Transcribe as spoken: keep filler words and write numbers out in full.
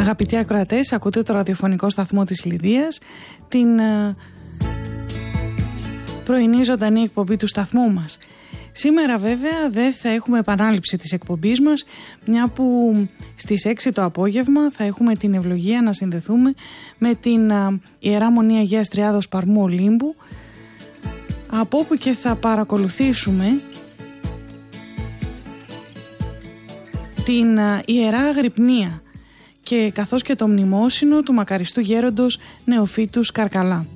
Αγαπητοί ακροατές, ακούτε το ραδιοφωνικό σταθμό της Λιδίας, την uh, πρωινή ζωντανή εκπομπή του σταθμού μας. Σήμερα βέβαια δεν θα έχουμε επανάληψη της εκπομπής μας, μια που στις έξι το απόγευμα θα έχουμε την ευλογία να συνδεθούμε με την uh, Ιερά Μονή Αγίας Τριάδος Παρμού Ολύμπου, από όπου και θα παρακολουθήσουμε την uh, Ιερά Αγρυπνία και καθώς και το μνημόσυνο του μακαριστού γέροντος Νεοφύτου Καρκαλά.